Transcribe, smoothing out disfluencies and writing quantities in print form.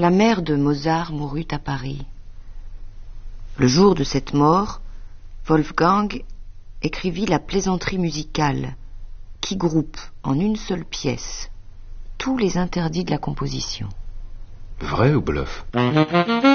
La mère de Mozart mourut à Paris. Le jour de cette mort, Wolfgang écrivit la plaisanterie musicale, qui groupe en une seule pièce tous les interdits de la composition. Vrai ou bluff ?